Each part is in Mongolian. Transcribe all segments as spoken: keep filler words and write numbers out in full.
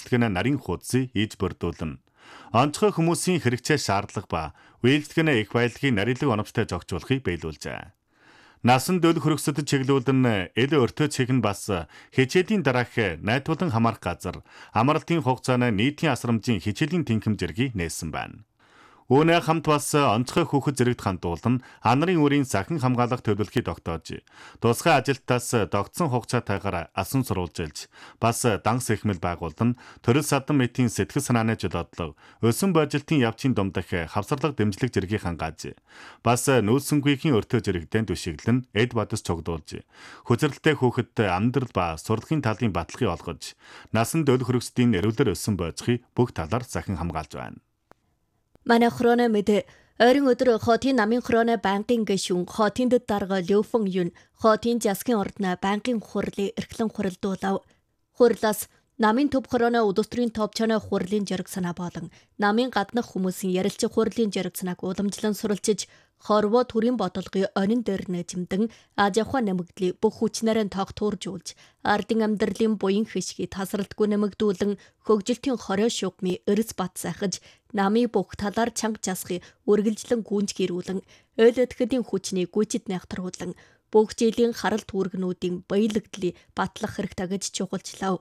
үйлчлэгнэ нарийн хуудсыг ийж бүрдүүлнэ. Онцгой хүмүүсийн хэрэгцээ шаардлага ба үйлчлэгнэ их баялагын нарийнлаг оновчтой зохицуулахыг биелүүлжээ. Насан дээл хөргөсөд чиглүүлэн эл өртөө цэгэн бас хичээлийн дараах найдварлан хамаарах газар амралтын хугацааны нийтийн асрамжийн хичээлийн тэнхим зэргийг нээсэн байна. Үүнээ хамт бас онцгой хүүхэд зэрэгт хандуулан анарын үрийн захин хамгаалах төлөвлөгөөийг тогтоож, тусгай ажилтнаас тогтсон хугацаатайгаар асан сурвалжилж, бас данс эхмэл байгуулан төрөл садан мэтийн сэтгэл санааны жолоодлого, өсөн божилтын явцын домдох хавсарлага дэмжлэг зэргийг хангааж, бас нүүлсэнхүйгийн өртөө зэрэгтэн түшиглэн эд бадас цугдуулж, хүчрэлтэй хүүхэд амьдрал ба сурлагын талын баталгыг олгож, насан дээл хөргөсдийн эрүүлэр өсөн боожхыг бүх талаар захин хамгаалж байна. Манай хроно мэд ойрын өдөр хотын намын хроно банкын гишүүн хотын дэд дарга Лёфэн Юн хотын засгийн ордны банкын хурлыг эрхлэн хуралдуулав. Хурлаас намын төв хроно удирдрын товчооны хурлын зориг санаа болон намын гаднах хүмүүсийн ярилцах хурлын зориг санааг уламжлан суралцж хорвоо төрийн бодлогын онин дээр нэжимдэн аж ахуй нэмэгдлийг бүх хүчнээрээ тогтууржуулж ардын амьдралын буян хишгийг тасралтгүй нэмэгдүүлэн хөгжилтийн хорой шугмын эрс бат сайхаж намын бүх талаар чанга жасахыг үргэлжлэн гүнж гэрүүлэн ойл өтгөдийн хүчнийг гүйцэд нягтруулан бүх жилийн харал түүргнүүдийн баялагдлыг батлах хэрэгтэй гэж чухалчлав.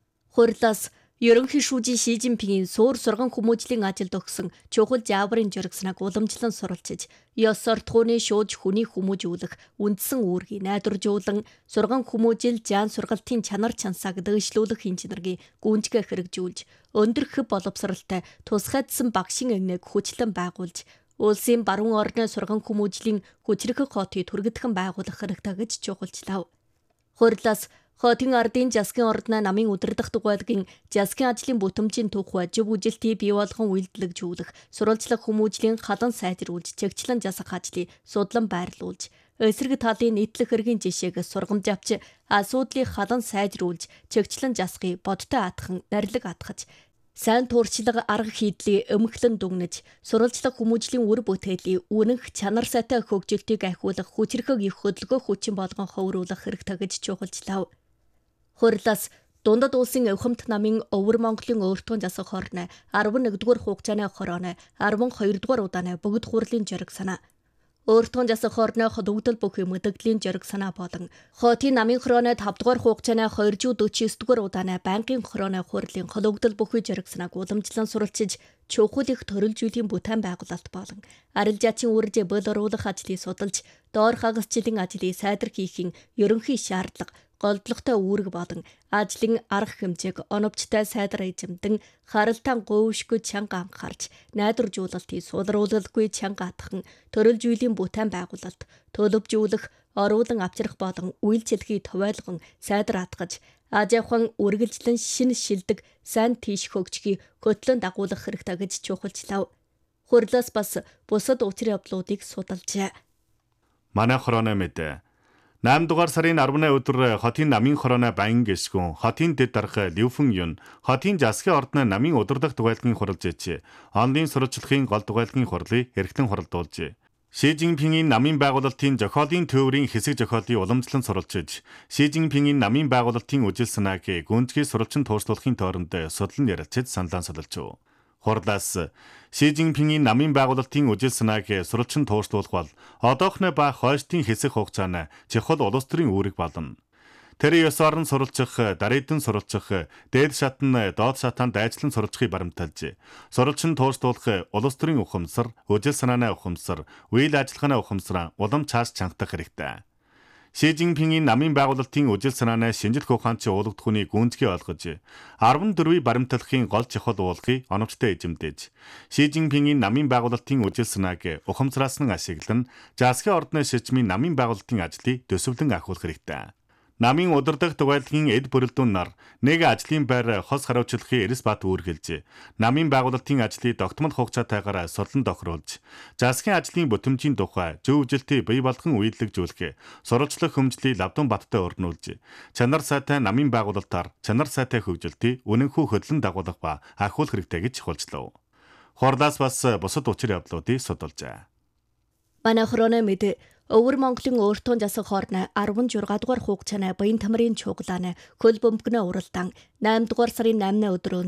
Хурлаас ерөнхий шүүжийн Ши Жинпингийн суур сурган хүмүүжлийн ажилд өгсөн чухал зааврын зориг санааг уламжлан суралцж, ёс суртахууны шууж хүний хүмүүжүүлэх үндсэн үүргийг найдваржуулан сурган хүмүүжил жаан сургалтын чанар чансааг дэвшлүүлэх инженерийн гүнжгээ хэрэгжүүлж, өндөр хөв боловсралтай тусгайдсан багшин эгнэг хүчлэн байгуулж, улсын баруун орны сурган хүмүүжлийн хүчрэх хотыг түргэдхэн байгуулах хэрэгтэй гэж чухалчлав. Хурлаас хотын ардын засгийн ордны намын удирдах дугуйлгийн засгийн ажлын бүтэмжийн тухай жив үжилтийг бий болгон үйлдэлжүүлэх, сурвалжлах хүмүүжлийн халан сайжруулж, чигчлэн засах ажлыг судлан байрлуулж, эсрэг талын нийтлэх хэргийн жишээг сургамж авч, асуудлыг халан сайжруулж, чигчлэн засахыг бодтой атхан нарилэг атгаж, сайн туурчлага арга хийдлийг өмхлөн дүгнэж, сурвалжлах хүмүүжлийн үр бүтээлийг үнэнх чанар сайтай хөгжилтийг ахиулах хүчрхэг их хөдөлгөөх хүчин болгон ховруулах хэрэгтэй гэж чухалчлав. Хурлаас дундад улсын өвхөмт намын өвөр Монголын өөртөө засах хорны арван нэгдүгээр хугацааны хорооны арван хоёрдугаар удааны бүгд хурлын зориг санаа. Өөртөө засах хорны ходогдол бүхий мэдэгдлийн зориг санаа болон хотын намын хорооны тавдугаар хугацааны хоёрдугаар дөрвөн удааны банкын хорооны хурлын ходогдол бүхий зориг санааг уламжлан суралцж, чухал их төрөл зүйлийн бүтээн байгуулалт болон арилжаачийн үржээ бөл оруулах ажлыг судалж, доор хагасчлалын ажлыг сайдар хийхин ерөнхий шаардлага голдлогтой үүрэг болон ажлын арга хэмжээг оновчтой сайдар эзэмдэн харалтан говьшгүй чанга анхаарч найдваржуулалтыг сулруулалгүй чанга атхан төрөл зүйлийн бүтээн байгуулалт төлөвжүүлэх оруулан авчрах болон үйлчлэхийг товойлгон сайдар атгаж аж ахуйн үргэлжлэн шин шилдэг сайн тийш хөгжихийг хөтлөн дагуулах хэрэгтэй гэж чухалчлав. Хурлаас бас бусад учир явдлуудыг судалжээ. Манай хороно мэдээ найман дугаар сарын арваны өдөр хотын намын хорооны баян гишгүн хотын дэд дарга Лёфэн Юн хотын засгийн ордны намын удирдах дугуйлгийн хуралжээч онлын сурвалжлагын гол дугуйлгийн хурлыг эрхтэн хуралдуулж, Ши Жинпингийн намын байгуулалтын зохиолын төвөрийн хэсэг зохиолыг уламжлан сурвалжиж, Ши Жинпингийн намын байгуулалтын үжил санааг гүнзгий сурвалжин тууршлуулахын торонд судлан ярилцаж саналаа солилцов. Хурлаас Ши Жинпингийн намын байгуулалтын үжил санааг сурвалжин тууршлуулах бол одоохны ба хойштын хэсэг хугацааны чухал улс төрийн үүрэг болно. Тэр ёс орон сурвалжих, дарийдан сурвалжих, дээд шатн доод шатанд дайчлан сурвалжихыг баримталж, сурвалжин тууршлуулах улс төрийн ухамсар, үжил санааны ухамсар, үйл ажиллагааны ухамсар улам цааш чангах хэрэгтэй. Ши Жинпингийн намын байгуулалтын үжил санааны шинжлэх ухаанчин уулгадахууны гүнзгий олгож, арван дөрвийг баримтлахын гол чухал уулгыг оновчтой эзэмдэж, Ши Жинпингийн намын байгуулалтын үжил санааг ухамсараас нь ашиглан, засгийн ордны шишмийн намын байгуулалтын ажлыг төсөвлөн ахиулах хэрэгтэй. Намын удирдах дугуйлгийн эд бүрэлдэхүүн нар нэг ажлын байр хос хариуцлагын эрс бат үүргэлж, намын байгуулалтын ажлыг тогтмол хугацаатайгаар судлан тохируулж, засгийн ажлын бүтэмжийн тухай зөв үжилтийг бий болгон үйлдэлжүүлэх, сурвалжлах хөмжлийг лавдан баттай өрнүүлж, чанар сайтай намын байгуулалтаар чанар сайтай хөгжилтийг үнэнхүү хөдлөн дагуулах ба ахиулах хэрэгтэй гэж хулжлав. Хурлаас бас бусад учир явдлуудыг судалжээ. Манай хроно мэд өвөр Монголын өөртөө засах хорны арван жургаан дугаар хугацааны баян тамирын чуглааны хөл бөмбөгнөө уралдаан найман дугаар сарын наймны өдрөө